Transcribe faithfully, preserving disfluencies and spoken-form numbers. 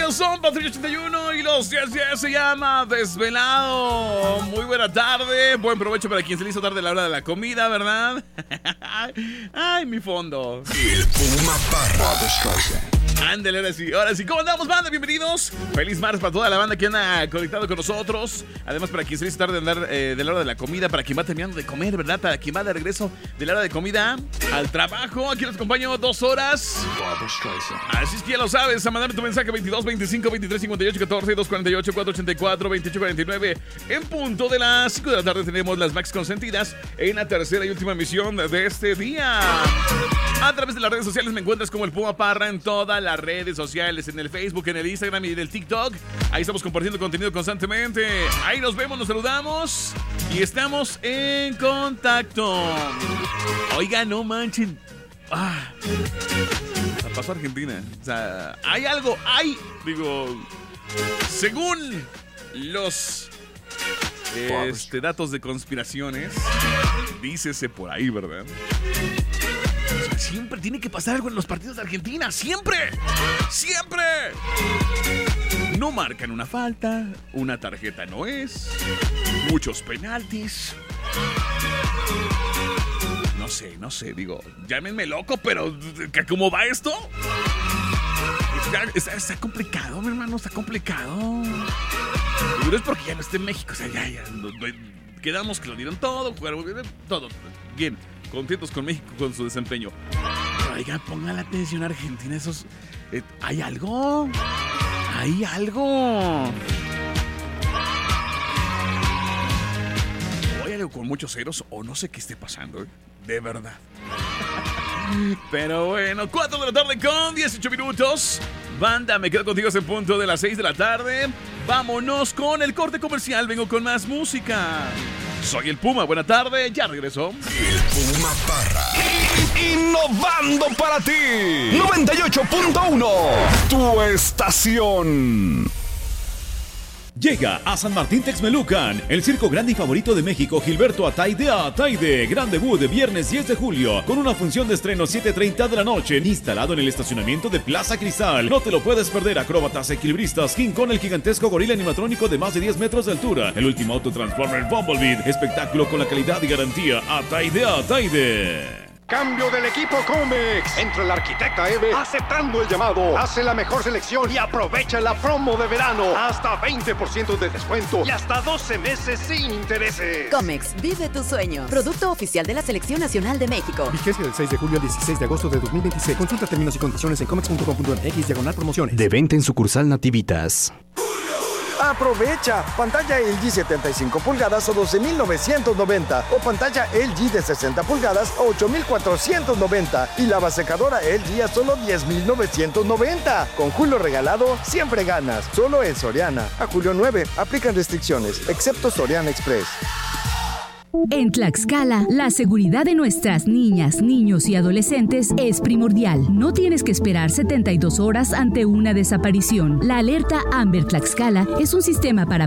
Ellos son Patrulla ochenta y uno y los diez diez se llama Desvelado. Muy buena tarde, buen provecho para quien se le hizo tarde la hora de la comida, ¿verdad? Ay, mi fondo. El Puma Parra. Ándale, ahora sí, ahora sí. ¿Cómo andamos, banda? Bienvenidos. Feliz martes para toda la banda que anda conectado con nosotros. Además, para quien se le hizo tarde de andar eh, de la hora de la comida, para quien va terminando de comer, ¿verdad? Para quien va de regreso de la hora de comida al trabajo. Aquí los acompaño dos horas. Así es que ya lo sabes, a mandar tu mensaje veintidós, veinticinco, veintitrés, cincuenta y ocho, catorce, doscientos cuarenta y ocho, cuatrocientos ochenta y cuatro, veintiocho cuarenta y nueve. En punto de las cinco de la tarde tenemos las Max Consentidas en la tercera y última emisión de este día. A través de las redes sociales me encuentras como el Puma Parra en todas las redes sociales, en el Facebook, en el Instagram y en el TikTok. Ahí estamos compartiendo contenido constantemente. Ahí nos vemos, nos saludamos y estamos en contacto. Oiga, no manchen. Ah, pasó Argentina. O sea, hay algo, hay, digo, según los este, datos de conspiraciones, dícese por ahí, ¿verdad? Siempre tiene que pasar algo en los partidos de Argentina. ¡Siempre! ¡Siempre! No marcan una falta. Una tarjeta no es. Muchos penaltis. No sé, no sé. Digo, llámenme loco, pero ¿cómo va esto? Está, está, está complicado, mi hermano. Está complicado. Pero es porque ya no está en México. O sea, ya, ya. No, no, quedamos que lo dieron todo. Jugaron todo. Bien. Contentos con México con su desempeño. Pero oiga, pongan la atención a Argentina. Esos, eh, ¿hay algo? ¿Hay algo? O hay algo con muchos ceros o no sé qué esté pasando, ¿eh? De verdad. Pero bueno, cuatro de la tarde con dieciocho minutos. Banda, me quedo contigo hasta el punto de las seis de la tarde. Vámonos con el corte comercial. Vengo con más música. Soy el Puma, buena tarde, ya regresó. El Puma Parra. Innovando para ti. noventa y ocho punto uno. Tu estación. Llega a San Martín Texmelucan, el circo grande y favorito de México, Gilberto Ataide Ataide. Gran debut de viernes diez de julio, con una función de estreno siete treinta de la noche, instalado en el estacionamiento de Plaza Cristal. No te lo puedes perder, acróbatas, equilibristas, King Kong, el gigantesco gorila animatrónico de más de diez metros de altura, el último auto Transformer Bumblebee, espectáculo con la calidad y garantía Ataide Ataide. Cambio del equipo Comex. Entra el arquitecta Eve aceptando el llamado. Hace la mejor selección y aprovecha la promo de verano. Hasta veinte por ciento de descuento y hasta doce meses sin intereses. Comex, vive tu sueño. Producto oficial de la Selección Nacional de México. Vigencia del seis de julio al dieciséis de agosto de dos mil veintiséis. Consulta términos y condiciones en comex punto com punto m x diagonal promociones. De venta en sucursal Nativitas. Aprovecha pantalla L G setenta y cinco pulgadas a doce mil novecientos noventa o pantalla L G de sesenta pulgadas a ocho mil cuatrocientos noventa y lavasecadora L G a solo diez mil novecientos noventa. Con Julio regalado siempre ganas. Solo en Soriana. A julio nueve aplican restricciones, excepto Soriana Express. En Tlaxcala, la seguridad de nuestras niñas, niños y adolescentes es primordial. No tienes que esperar setenta y dos horas ante una desaparición. La alerta Amber Tlaxcala es un sistema para